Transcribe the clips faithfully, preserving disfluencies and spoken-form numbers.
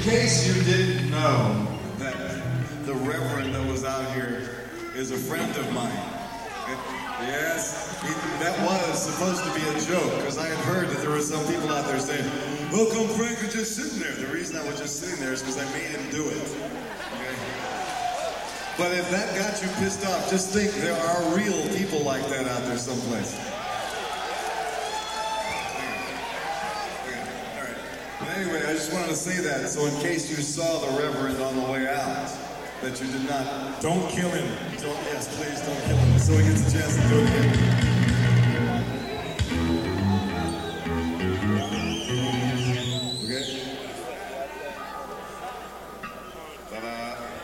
In case you didn't know that the Reverend that was out here is a friend of mine. Yes, he, that was supposed to be a joke, because I had heard that there were some people out there saying, "How come Frank is just sitting there?" The reason I was just sitting there is because I made him do it. Okay? But if that got you pissed off, just think there are real people like that out there someplace. Anyway, I just wanted to say that, so in case you saw the Reverend on the way out, that you did not... Don't kill him. Don't, yes, please don't kill him, so he gets a chance to do it again. Okay? Ta-da.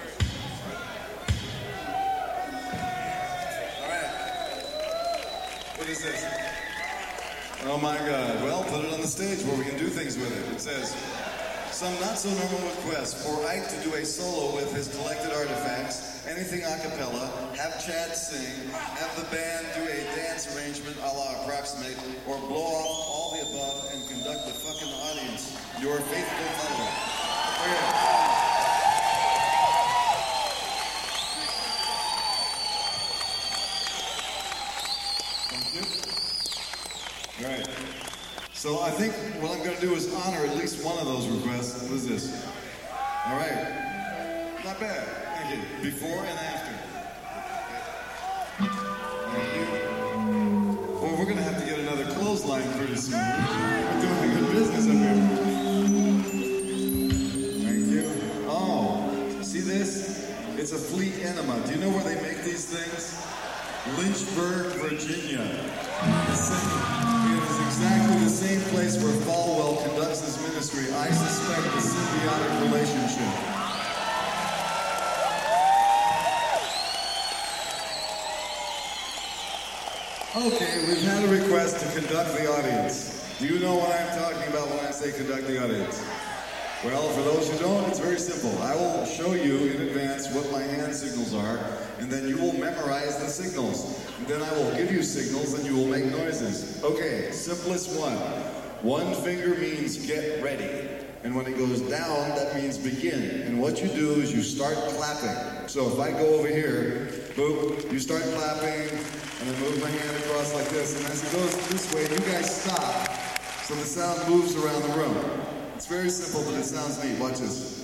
All right. What is this? Oh my God. Well, put it on the stage where we can do things with it. It says, some not so normal requests for Ike to do a solo with his collected artifacts, anything a cappella, have Chad sing, have the band do a dance arrangement a la Approximate, or blow off all the above and conduct the fucking audience. Your faithful follower. Okay. All right. So I think what I'm going to do is honor at least one of those requests. What is this? All right. Not bad. Thank you. Before and after. Thank you. Well, we're going to have to get another clothesline pretty soon. We're doing a good business up here. Thank you. Oh, see this? It's a Fleet Enema. Do you know where they make these things? Lynchburg, Virginia. The same, it is exactly the same place where Falwell conducts his ministry. I suspect a symbiotic relationship. Okay, we've had a request to conduct the audience. Do you know what I'm talking about when I say conduct the audience? Well, for those who don't, it's very simple. I will show you in advance what my hand signals are, and then you will memorize the signals. And then I will give you signals, and you will make noises. Okay, simplest one. One finger means get ready. And when it goes down, that means begin. And what you do is you start clapping. So if I go over here, boop, you start clapping, and then move my hand across like this. And as it goes this way, you guys stop, so the sound moves around the room. It's very simple, but it sounds neat. Watch this.